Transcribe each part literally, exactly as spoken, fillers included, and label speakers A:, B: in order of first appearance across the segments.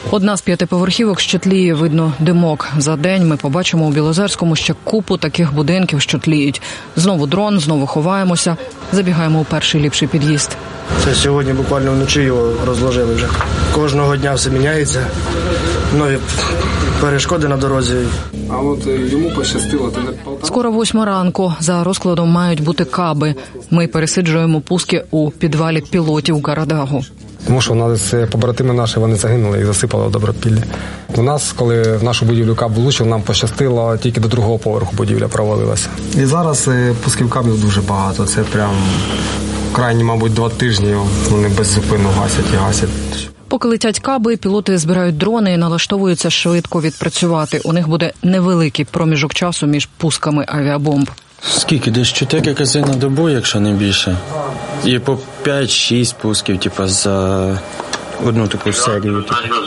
A: Одна з п'ятиповерхівок ще тліє, видно димок. За день ми побачимо у Білозерському ще купу таких будинків, що тліють. Знову дрон, знову ховаємося, забігаємо у перший ліпший під'їзд.
B: Це сьогодні буквально вночі його розложили вже. Кожного дня все міняється, нові перешкоди на дорозі.
C: А от йому пощастило.
A: Скоро восьма ранку. За розкладом мають бути каби. Ми пересиджуємо пуски у підвалі пілотів Карадагу.
C: Тому що у нас побратими наші, вони загинули і засипали в Добропіллі. У нас, коли в нашу будівлю каб влучив, нам пощастило, тільки до другого поверху будівля провалилася. І зараз пусків кабів дуже багато. Це прям крайні, мабуть, два тижні вони беззупинно гасять і гасять.
A: Поки летять каби, пілоти збирають дрони і налаштовуються швидко відпрацювати. У них буде невеликий проміжок часу між пусками авіабомб.
D: Скільки? Десь чотири рази на добу, якщо не більше. І по п'ять-шість пусків, типу, за одну таку серію.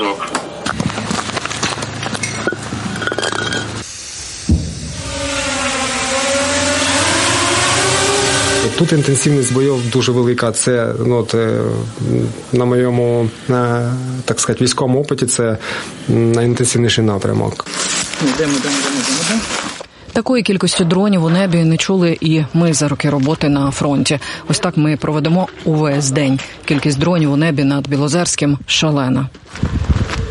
C: Тут інтенсивність бойов дуже велика. Це, ну, от, на моєму, на, так сказати, військовому опиті, це найінтенсивніший напрямок.
A: Йдемо, йдемо, йдемо, йдемо. Такої кількості дронів у небі не чули і ми за роки роботи на фронті. Ось так ми проведемо увесь день. Кількість дронів у небі над Білозерським шалена.